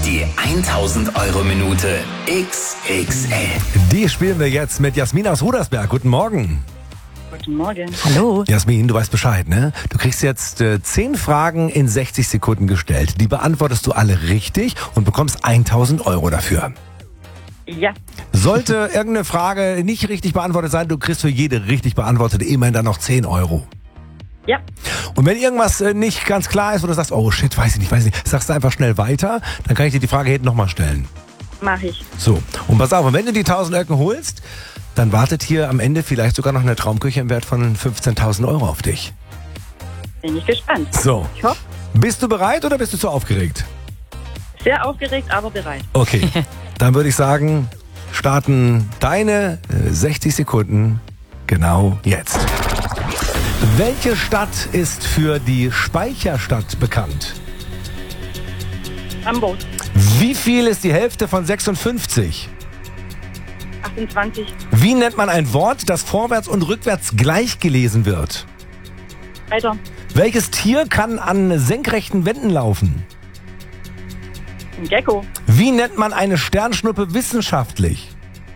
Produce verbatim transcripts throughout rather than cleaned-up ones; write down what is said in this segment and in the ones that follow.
Die tausend Euro Minute X X L. Die spielen wir jetzt mit Jasmin aus Rudersberg. Guten Morgen. Guten Morgen. Hallo. Jasmin, du weißt Bescheid, ne? Du kriegst jetzt äh, zehn Fragen in sechzig Sekunden gestellt. Die beantwortest du alle richtig und bekommst tausend Euro dafür. Ja, Sollte irgendeine Frage nicht richtig beantwortet sein, du kriegst für jede richtig beantwortete immerhin dann noch zehn Euro. ja, Und wenn irgendwas äh, nicht ganz klar ist, wo du sagst, oh shit, weiß ich nicht, weiß ich nicht, sagst du einfach schnell weiter, dann kann ich dir die Frage hinten nochmal stellen. mache ich. So, und pass auf, und wenn du die tausend Öcken holst, dann wartet hier am Ende vielleicht sogar noch eine Traumküche im Wert von fünfzehntausend Euro auf dich. Bin ich gespannt. So, Ich hoffe, bist du bereit oder bist du zu aufgeregt? sehr aufgeregt, aber bereit. Okay, dann würde ich sagen, starten deine äh, sechzig Sekunden genau jetzt. Welche Stadt ist für die Speicherstadt bekannt? Hamburg, Wie viel ist die Hälfte von sechsundfünfzig? achtundzwanzig, Wie nennt man ein Wort, das vorwärts und rückwärts gleich gelesen wird? weiter, Welches Tier kann an senkrechten Wänden laufen? ein Gecko, Wie nennt man eine Sternschnuppe wissenschaftlich?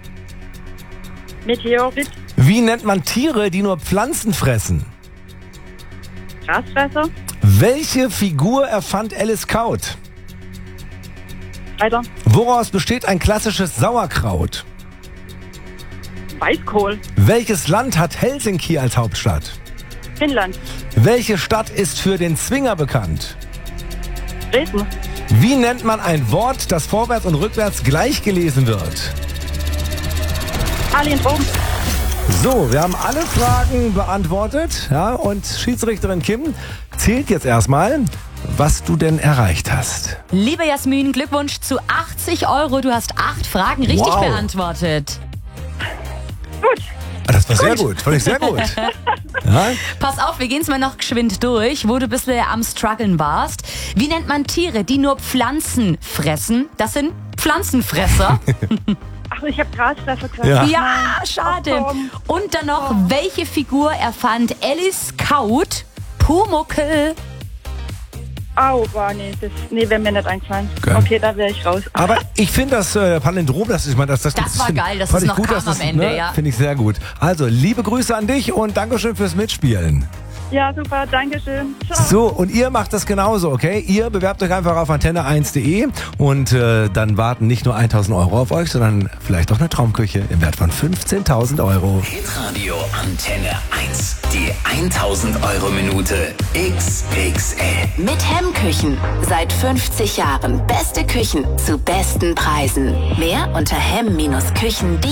Meteorit, Wie nennt man Tiere, die nur Pflanzen fressen? Grasfresser, Welche Figur erfand Alice Kaut? weiter, Woraus besteht ein klassisches Sauerkraut? Weißkohl, Welches Land hat Helsinki als Hauptstadt? Finnland, Welche Stadt ist für den Zwinger bekannt? Dresden, Wie nennt man ein Wort, das vorwärts und rückwärts gleich gelesen wird? Alientroben, So, wir haben alle Fragen beantwortet, ja, und Schiedsrichterin Kim zählt jetzt erstmal, was du denn erreicht hast. Liebe Jasmin, Glückwunsch zu achtzig Euro. Du hast acht Fragen richtig Wow. beantwortet. gut, Ah, das war sehr gut, fand ich sehr gut. Ja? Pass auf, wir gehen es mal noch geschwind durch, wo du bisher am Struggeln warst. Wie nennt man Tiere, die nur Pflanzen fressen? Das sind Pflanzenfresser. ach, ich habe Grasfresser gesagt. Ja. Ja, schade. Ach, komm. Und dann noch, welche Figur erfand Alice Kaut? Pumuckl. Au, boah, nee, das nee, wäre mir nicht eingefallen. Geil. Okay, da wäre ich raus. Aber ich finde das äh, Palindrom, das ist mal das, das, Das war find- geil, dass fand es ich noch gut, kam dass das, am Ende, ne, ja. Finde ich sehr gut. Also, liebe Grüße an dich und Dankeschön fürs Mitspielen. Ja, super, dankeschön. Ciao. So, und ihr macht das genauso, okay? Ihr bewerbt euch einfach auf antenne eins punkt de und äh, dann warten nicht nur tausend Euro auf euch, sondern vielleicht auch eine Traumküche im Wert von fünfzehntausend Euro. Hitradio Antenne eins. Die tausend Euro Minute X X L. Mit Hemmküchen. Seit fünfzig Jahren. Beste Küchen zu besten Preisen. Mehr unter hemm Bindestrich küchen punkt de.